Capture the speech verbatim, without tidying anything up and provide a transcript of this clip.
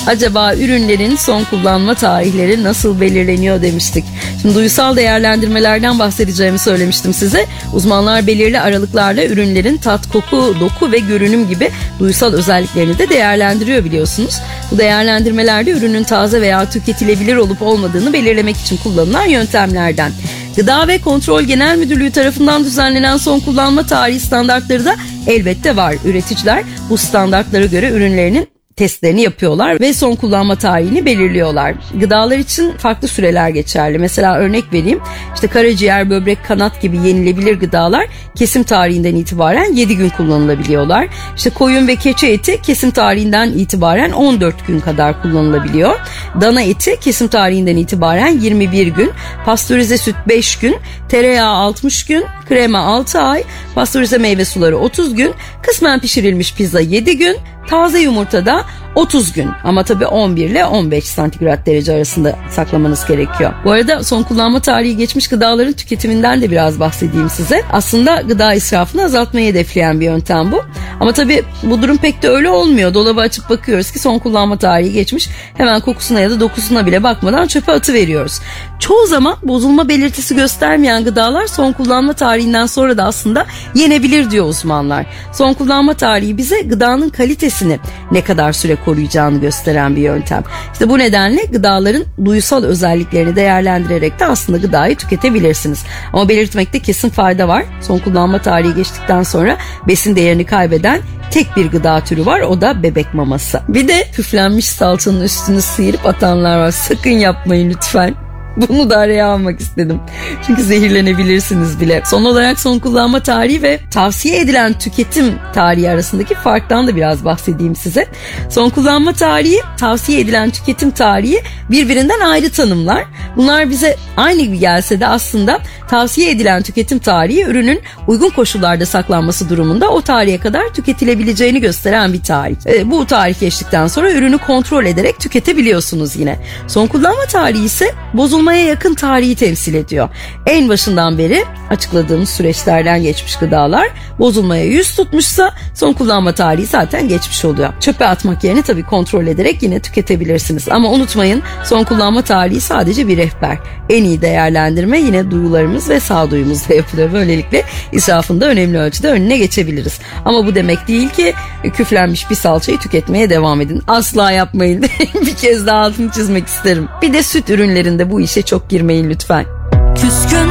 Acaba ürünlerin son kullanma tarihleri nasıl belirleniyor demiştik. Şimdi duysal değerlendirmelerden bahsedeceğimi söylemiştim size. Uzmanlar belirli aralıklarla ürünlerin tat, koku, doku ve görünüm gibi duysal özelliklerini de değerlendiriyor biliyorsunuz. Bu değerlendirmelerde ürünün taze veya tüketilebilir olup olmadığını belirlemek için kullanılan yöntemlerden. Gıda ve Kontrol Genel Müdürlüğü tarafından düzenlenen son kullanma tarihi standartları da elbette var. Üreticiler bu standartlara göre ürünlerinin testlerini yapıyorlar ve son kullanma tarihini belirliyorlar. Gıdalar için farklı süreler geçerli. Mesela örnek vereyim. İşte karaciğer, böbrek, kanat gibi yenilebilir gıdalar kesim tarihinden itibaren yedi gün kullanılabiliyorlar. İşte koyun ve keçi eti kesim tarihinden itibaren on dört gün kadar kullanılabiliyor. Dana eti kesim tarihinden itibaren yirmi bir gün, pastörize süt beş gün, tereyağı altmış gün, krema altı ay, pastörize meyve suları otuz gün, kısmen pişirilmiş pizza yedi gün, taze yumurta da otuz gün, ama tabii on bir ile on beş santigrat derece arasında saklamanız gerekiyor. Bu arada son kullanma tarihi geçmiş gıdaların tüketiminden de biraz bahsedeyim size. Aslında gıda israfını azaltmayı hedefleyen bir yöntem bu. Ama tabii bu durum pek de öyle olmuyor. Dolabı açıp bakıyoruz ki son kullanma tarihi geçmiş. Hemen kokusuna ya da dokusuna bile bakmadan çöpe atıveriyoruz. Çoğu zaman bozulma belirtisi göstermeyen gıdalar son kullanma tarihinden sonra da aslında yenebilir diyor uzmanlar. Son kullanma tarihi bize gıdanın kalitesini ne kadar süre koruyacağını gösteren bir yöntem. İşte bu nedenle gıdaların duysal özelliklerini değerlendirerek de aslında gıdayı tüketebilirsiniz. Ama belirtmekte kesin fayda var. Son kullanma tarihi geçtikten sonra besin değerini kaybeden tek bir gıda türü var, o da bebek maması. Bir de küflenmiş salçanın üstünü sıyırıp atanlar var. Sakın yapmayın lütfen. Bunu da araya almak istedim. Çünkü zehirlenebilirsiniz bile. Son olarak son kullanma tarihi ve tavsiye edilen tüketim tarihi arasındaki farktan da biraz bahsedeyim size. Son kullanma tarihi, tavsiye edilen tüketim tarihi birbirinden ayrı tanımlar. Bunlar bize aynı gibi gelse de aslında tavsiye edilen tüketim tarihi ürünün uygun koşullarda saklanması durumunda o tarihe kadar tüketilebileceğini gösteren bir tarih. E, bu tarih geçtikten sonra ürünü kontrol ederek tüketebiliyorsunuz yine. Son kullanma tarihi ise bozulmaya yakın tarihi temsil ediyor. En başından beri açıkladığımız süreçlerden geçmiş gıdalar bozulmaya yüz tutmuşsa son kullanma tarihi zaten geçmiş oluyor. Çöpe atmak yerine tabii kontrol ederek yine tüketebilirsiniz. Ama unutmayın, son kullanma tarihi sadece bir rehber. En iyi değerlendirme yine duyularımız ve sağduyumuzla yapılıyor. Böylelikle israfın da önemli ölçüde önüne geçebiliriz. Ama bu demek değil ki küflenmiş bir salçayı tüketmeye devam edin. Asla yapmayın. Bir kez daha altını çizmek isterim. Bir de süt ürünlerinde bu işe çok girmeyin lütfen. Küskün